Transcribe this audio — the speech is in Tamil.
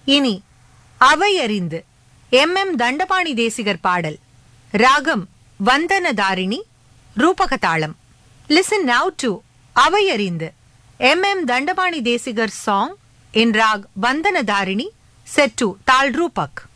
இனி அவையறிந்து எம் தண்டபாணி தேசிகர் பாடல். ராகம் வந்தனதாரிணி, ரூபகதாளம். Listen now to அவையறிந்து M Dandapani Desikar song in rag Vandanadharini set to Tal Rupak.